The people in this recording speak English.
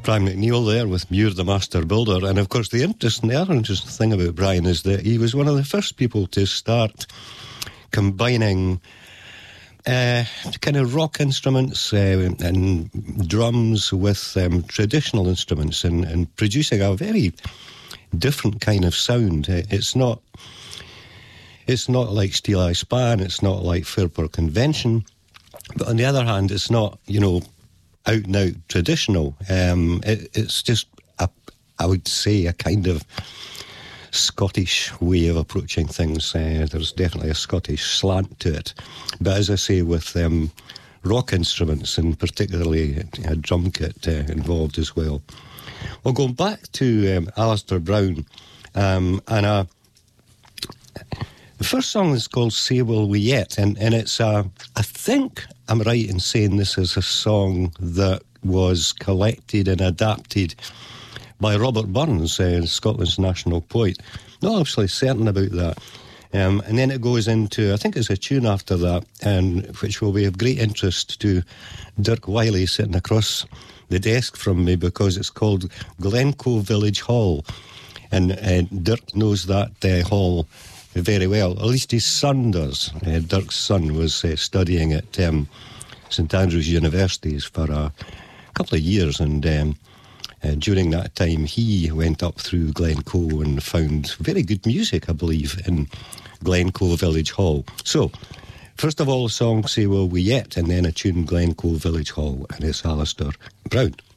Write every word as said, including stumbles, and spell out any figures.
Brian McNeill there with Muir the Master Builder. And of course, the interesting, the other interesting thing about Brian is that he was one of the first people to start combining uh, kind of rock instruments uh, and drums with um, traditional instruments and, and producing a very different kind of sound. It's not it's not like Steel Eye Span, it's not like Fairport Convention, but on the other hand, it's not, you know, out and out traditional. Um, it, it's just, a, I would say, a kind of Scottish way of approaching things. Uh, there's definitely a Scottish slant to it. But as I say, with um, rock instruments and particularly a drum kit uh, involved as well. Well, going back to um, Alistair Brown, um, and uh, the first song is called Say Will We Yet, and, and it's, uh, I think I'm right in saying this is a song that was collected and adapted by Robert Burns, uh, Scotland's national poet. Not absolutely certain about that. Um, and then it goes into, I think it's a tune after that, and which will be of great interest to Dirk Wiley sitting across the desk from me, because it's called Glencoe Village Hall. And uh, Dirk knows that uh, hall very well. At least his son does. Uh, Dirk's son was uh, studying at um, St Andrews University for a couple of years, and um, uh, during that time he went up through Glencoe and found very good music, I believe, in Glencoe Village Hall. So, first of all, a song, Say Will We Yet, and then a tune, Glencoe Village Hall, and it's Alistair Brown.